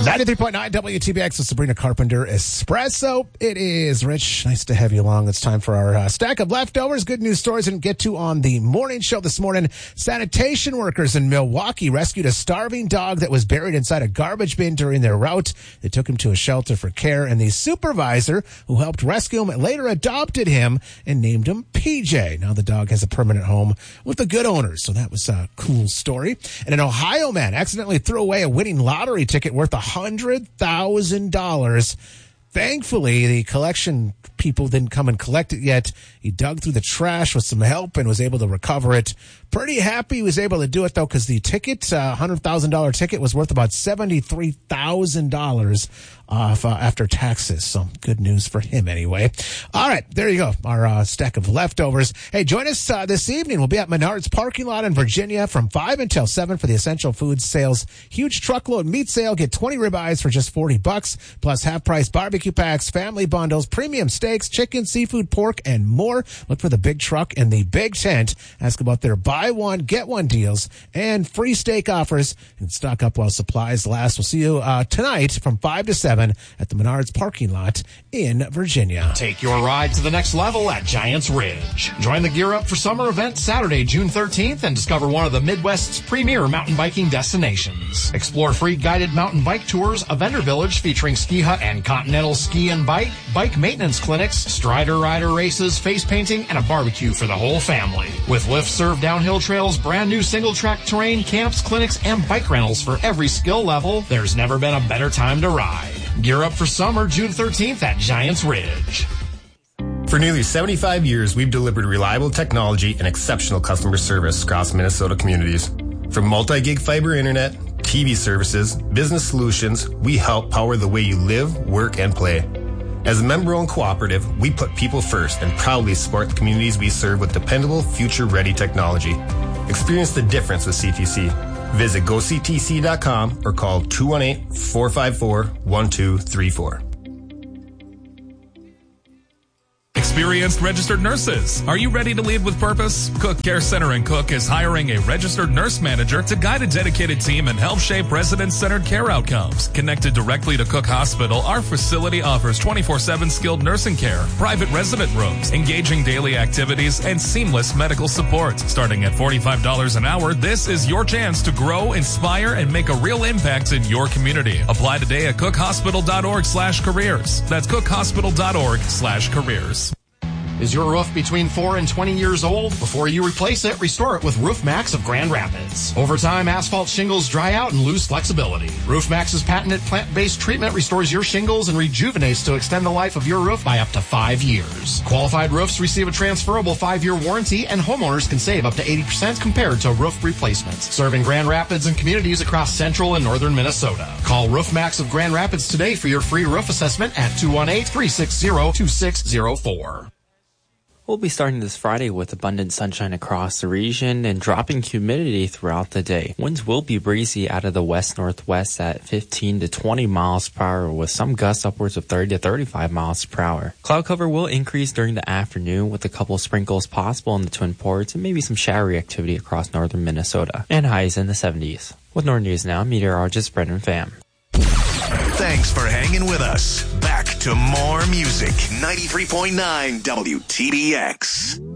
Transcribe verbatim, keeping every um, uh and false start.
ninety-three point nine W T B X with Sabrina Carpenter Espresso. It is Rich. Nice to have you along. It's time for our uh, stack of leftovers. Good news stories and get to on the morning show this morning. Sanitation workers in Milwaukee rescued a starving dog that was buried inside a garbage bin during their route. They took him to a shelter for care, and the supervisor who helped rescue him later adopted him and named him P J. Now the dog has a permanent home with the good owners, so that was a cool story. And an Ohio man accidentally threw away a winning lottery ticket worth one hundred thousand dollars. Thankfully, the collection people didn't come and collect it yet. He dug through the trash with some help and was able to recover it. Pretty happy he was able to do it, though, because the ticket, uh, one hundred thousand dollars ticket, was worth about seventy-three thousand dollars off uh, after taxes. So good news for him anyway. All right, there you go, our uh, stack of leftovers. Hey, join us uh, this evening. We'll be at Menards parking lot in Virginia from five until seven for the Essential Foods Sales huge truckload meat sale. Get twenty ribeyes for just forty bucks, plus half-price barbecue packs, family bundles, premium steaks, chicken, seafood, pork, and more. Look for the big truck and the big tent. Ask about their buy one, get one deals and free steak offers. And stock up while supplies last. We'll see you uh, tonight from five to seven at the Menards parking lot in Virginia. Take your ride to the next level at Giants Ridge. Join the Gear Up for Summer event Saturday, June thirteenth, and discover one of the Midwest's premier mountain biking destinations. Explore free guided mountain bike tours, a vendor village featuring ski hut and continental ski and bike, bike maintenance clinics, strider rider races, face painting, and a barbecue for the whole family. With lifts served downhill trails, brand new single track terrain, camps, clinics, and bike rentals for every skill level, there's never been a better time to ride. Gear Up for Summer, June thirteenth at Giants Ridge. For nearly seventy-five years, we've delivered reliable technology and exceptional customer service across Minnesota communities. From multi-gig fiber internet, T V services, business solutions, we help power the way you live, work, and play. As a member-owned cooperative, we put people first and proudly support the communities we serve with dependable, future-ready technology. Experience the difference with C T C. Visit go c t c dot com or call two one eight, four five four, one two three four. Experienced registered nurses. Are you ready to lead with purpose? Cook Care Center in Cook is hiring a registered nurse manager to guide a dedicated team and help shape resident-centered care outcomes. Connected directly to Cook Hospital, our facility offers twenty-four seven skilled nursing care, private resident rooms, engaging daily activities, and seamless medical support. Starting at forty-five dollars an hour, this is your chance to grow, inspire, and make a real impact in your community. Apply today at cook hospital dot org slash careers. That's cook hospital dot org slash careers. Is your roof between four and twenty years old? Before you replace it, restore it with Roof Max of Grand Rapids. Over time, asphalt shingles dry out and lose flexibility. Roof Max's patented plant-based treatment restores your shingles and rejuvenates to extend the life of your roof by up to five years. Qualified roofs receive a transferable five-year warranty, and homeowners can save up to eighty percent compared to roof replacements. Serving Grand Rapids and communities across central and northern Minnesota. Call Roof Max of Grand Rapids today for your free roof assessment at two one eight, three six zero, two six zero four. We'll be starting this Friday with abundant sunshine across the region and dropping humidity throughout the day. Winds will be breezy out of the west-northwest at fifteen to twenty miles per hour with some gusts upwards of thirty to thirty-five miles per hour. Cloud cover will increase during the afternoon with a couple of sprinkles possible in the Twin Ports and maybe some showery activity across northern Minnesota. And highs in the seventies. With North News Now, meteorologist Brendan Pham. Thanks for hanging with us. Back to more music. ninety-three point nine W T B X.